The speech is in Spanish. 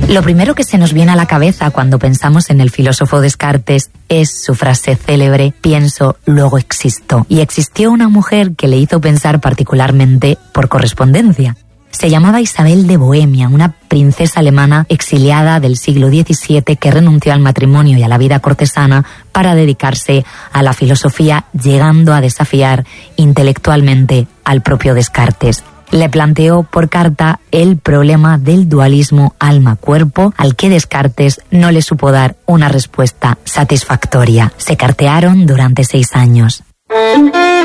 Lo primero que se nos viene a la cabeza cuando pensamos en el filósofo Descartes es su frase célebre: pienso, luego existo. Y existió una mujer que le hizo pensar particularmente por correspondencia. Se llamaba Isabel de Bohemia, una princesa alemana exiliada del siglo XVII que renunció al matrimonio y a la vida cortesana para dedicarse a la filosofía, llegando a desafiar intelectualmente al propio Descartes. Le planteó por carta el problema del dualismo alma-cuerpo, al que Descartes no le supo dar una respuesta satisfactoria. Se cartearon durante 6 años.